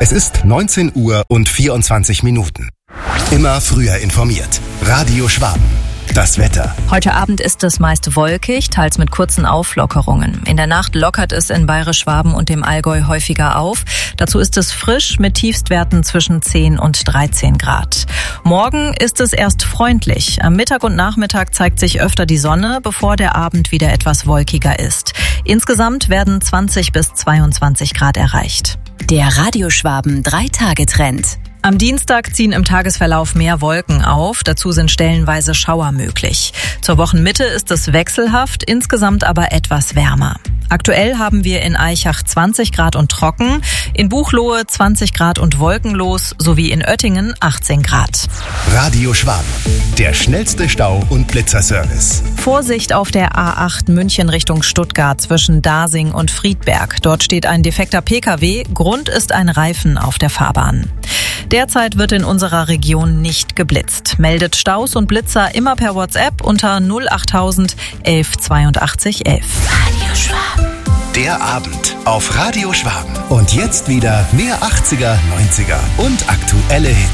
Es ist 19 Uhr und 24 Minuten. Immer früher informiert. Radio Schwaben. Das Wetter. Heute Abend ist es meist wolkig, teils mit kurzen Auflockerungen. In der Nacht lockert es in Bayerisch-Schwaben und dem Allgäu häufiger auf. Dazu ist es frisch mit Tiefstwerten zwischen 10 und 13 Grad. Morgen ist es erst freundlich. Am Mittag und Nachmittag zeigt sich öfter die Sonne, bevor der Abend wieder etwas wolkiger ist. Insgesamt werden 20 bis 22 Grad erreicht. Der Radio Schwaben 3-Tage-Trend. Am Dienstag ziehen im Tagesverlauf mehr Wolken auf, dazu sind stellenweise Schauer möglich. Zur Wochenmitte ist es wechselhaft, insgesamt aber etwas wärmer. Aktuell haben wir in Aichach 20 Grad und trocken, in Buchloe 20 Grad und wolkenlos sowie in Oettingen 18 Grad. Radio Schwaben, der schnellste Stau- und Blitzerservice. Vorsicht auf der A8 München Richtung Stuttgart zwischen Dasing und Friedberg. Dort steht ein defekter Pkw, Grund ist ein Reifen auf der Fahrbahn. Derzeit wird in unserer Region nicht geblitzt. Meldet Staus und Blitzer immer per WhatsApp unter 08000 11 82 11. Radio Schwaben. Der Abend auf Radio Schwaben. Und jetzt wieder mehr 80er, 90er und aktuelle Hits.